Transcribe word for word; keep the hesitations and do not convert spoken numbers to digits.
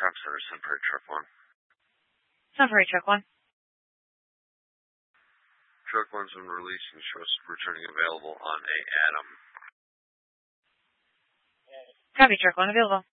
Trap Center, Sunbury Truck one. Sunbury Truck one. Truck one's been released and shows returning available on a Atom. Copy, Truck one available.